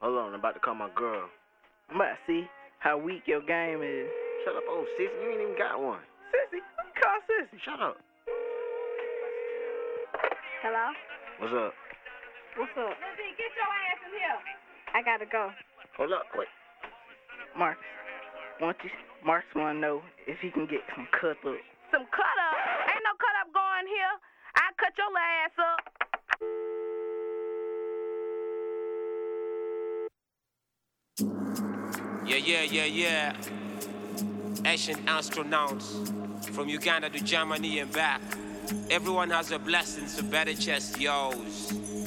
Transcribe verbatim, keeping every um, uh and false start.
Hold on, I'm about to call my girl. I'm about to see how weak your game is. Shut up, old sissy. You ain't even got one. Sissy? Call Sissy. Shut up. Hello? What's up? What's up? Lizzie, get your ass in here. I gotta go. Hold up, wait. Marcus, want you, Marcus want to know if he can get some cut up. Some cut up? Ain't no cut up going here. I cut your ass up. Yeah, yeah, yeah, yeah. Ancient astronauts from Uganda to Germany and back. Everyone has a blessing, so better chest yours.